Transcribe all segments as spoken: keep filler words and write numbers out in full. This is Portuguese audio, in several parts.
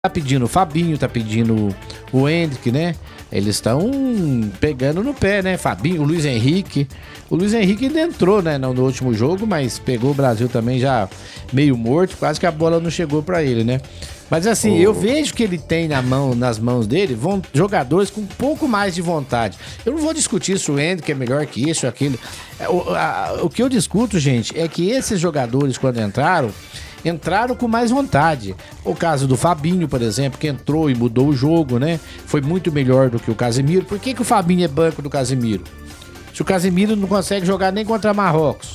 Tá pedindo o Fabinho, tá pedindo o Endrick, né? Eles estão pegando no pé, né? Fabinho, o Luiz Henrique. O Luiz Henrique ainda entrou, né, no último jogo, mas pegou o Brasil também já meio morto, quase que a bola não chegou pra ele, né? Mas assim, oh. eu vejo que ele tem na mão, nas mãos dele vão, jogadores com um pouco mais de vontade. Eu não vou discutir se o Endrick é melhor que isso ou aquilo. O, a, o que eu discuto, gente, é que esses jogadores, quando entraram, entraram com mais vontade. O caso do Fabinho, por exemplo, que entrou e mudou o jogo, né? Foi muito melhor do que o Casemiro. Por que que o Fabinho é banco do Casemiro? Se o Casemiro não consegue jogar nem contra Marrocos.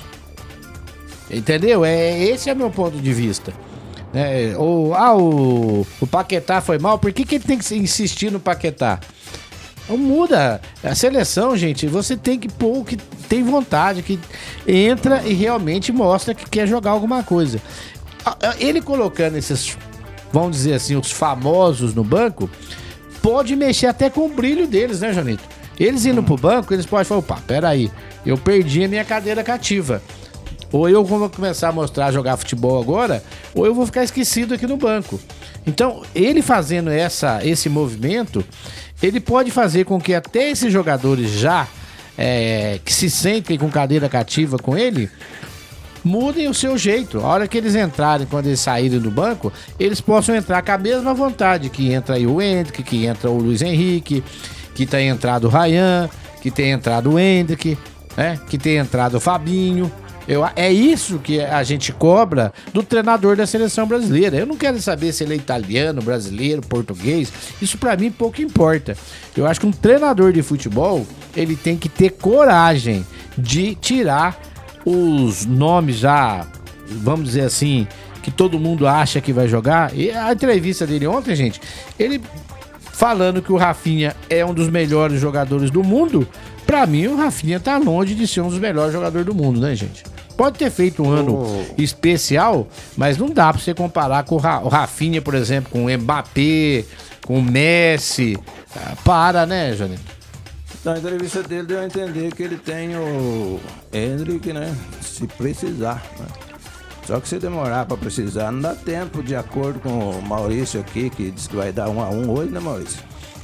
Entendeu? É, esse é o meu ponto de vista. É, o, ah, o, o Paquetá foi mal. Por que que ele tem que insistir no Paquetá? Não muda. A seleção, gente, você tem que pôr o que tem vontade, que entra e realmente mostra que quer jogar alguma coisa. Ele colocando esses, vamos dizer assim, os famosos no banco, pode mexer até com o brilho deles, né, Janito? Eles indo pro banco, eles podem falar, opa, peraí, eu perdi a minha cadeira cativa. Ou eu vou começar a mostrar a jogar futebol agora, ou eu vou ficar esquecido aqui no banco. Então, ele fazendo essa, esse movimento, ele pode fazer com que até esses jogadores já, é, que se sentem com cadeira cativa com ele, mudem o seu jeito. A hora que eles entrarem, quando eles saírem do banco, eles possam entrar com a mesma vontade que entra aí o Endrick, que entra o Luiz Henrique, que tem entrado o Ryan, que tem entrado o Endrick, né? Que tem entrado o Fabinho. Eu, é isso que a gente cobra do treinador da seleção brasileira. Eu não quero saber se ele é italiano, brasileiro, português. Isso pra mim pouco importa. Eu acho que um treinador de futebol, ele tem que ter coragem de tirar os nomes já, vamos dizer assim, que todo mundo acha que vai jogar. E a entrevista dele ontem, gente, ele falando que o Rafinha é um dos melhores jogadores do mundo. Pra mim, o Rafinha tá longe de ser um dos melhores jogadores do mundo, né, gente? Pode ter feito um ano oh. especial, mas não dá pra você comparar com o, Ra- o Rafinha, por exemplo, com o Mbappé, com o Messi. Ah, para, né, Janito? Na entrevista dele deu a entender que ele tem o Endrick, né? Se precisar, né? Só que se demorar pra precisar, não dá tempo, de acordo com o Maurício aqui, que disse que vai dar um a um hoje, né, Maurício?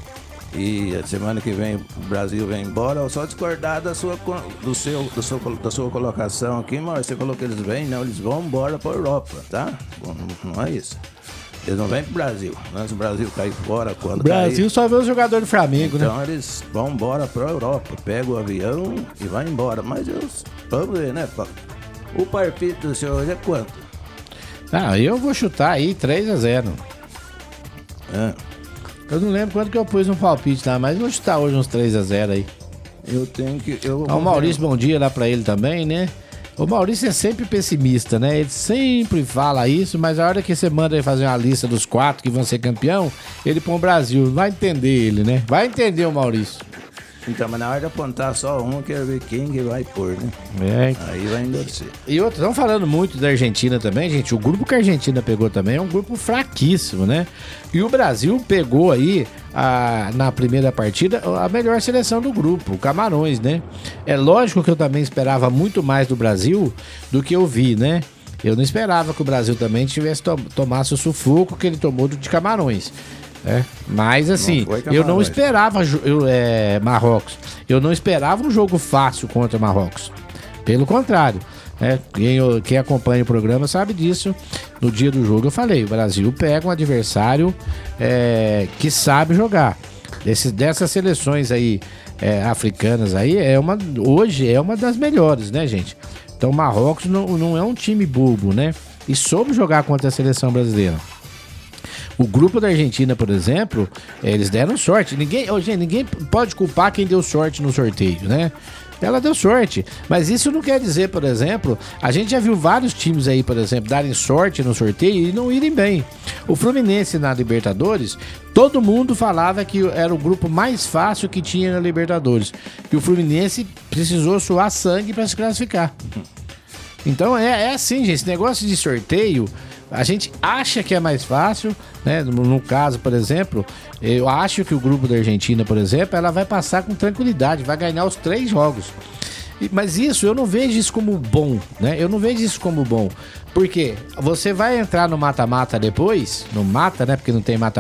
E a semana que vem o Brasil vem embora. Eu só discordar da sua, do seu, do seu, da sua colocação aqui, Maurício. Você falou que eles vêm, não, eles vão embora pra Europa, tá? Não, não é isso. Eles não vêm pro Brasil, né? Se o Brasil cair fora, quando O Brasil cair, só vê os jogadores do Flamengo, então, né? Então eles vão embora pra Europa, pegam o avião e vai embora. Mas eu, vamos ver, né, Paulo? O palpite do senhor hoje é quanto? Ah, eu vou chutar aí três a zero. É. Eu não lembro quanto que eu pus no palpite lá, mas vou chutar hoje uns três a zero aí. Eu tenho que... Eu ah, o Maurício, bom dia lá pra ele também, né? O Maurício é sempre pessimista, né? Ele sempre fala isso, mas a hora que você manda ele fazer uma lista dos quatro que vão ser campeão, ele põe o Brasil. Vai entender ele, né? Vai entender o Maurício. Então, mas na hora de apontar só um, eu quero ver quem que vai pôr, né? É. Aí vai endurecer. E outros, estão falando muito da Argentina também, gente. O grupo que a Argentina pegou também é um grupo fraquíssimo, né? E o Brasil pegou aí, a, na primeira partida, a melhor seleção do grupo, o Camarões, né? É lógico que eu também esperava muito mais do Brasil do que eu vi, né? Eu não esperava que o Brasil também tivesse to- tomasse o sufoco que ele tomou de Camarões. É, mas assim, não eu não esperava eu, é, Marrocos. Eu não esperava um jogo fácil contra Marrocos. Pelo contrário, né? quem, quem acompanha o programa sabe disso. No dia do jogo eu falei, o Brasil pega um adversário é, que sabe jogar. Desse, dessas seleções aí é, africanas aí, é uma, hoje é uma das melhores, né, gente? Então Marrocos não, não é um time bobo, né? E soube jogar contra a seleção brasileira. O grupo da Argentina, por exemplo, eles deram sorte. Ninguém, oh, gente, ninguém pode culpar quem deu sorte no sorteio, né? Ela deu sorte. Mas isso não quer dizer, por exemplo, a gente já viu vários times aí, por exemplo, darem sorte no sorteio e não irem bem. O Fluminense na Libertadores, todo mundo falava que era o grupo mais fácil que tinha na Libertadores. Que o Fluminense precisou suar sangue para se classificar. Então é, é assim, gente, esse negócio de sorteio, a gente acha que é mais fácil, né? No, no caso, por exemplo, eu acho que o grupo da Argentina, por exemplo, ela vai passar com tranquilidade, vai ganhar os três jogos. Mas isso, eu não vejo isso como bom, né? Eu não vejo isso como bom. Porque você vai entrar no mata-mata depois, no mata, né? Porque não tem mata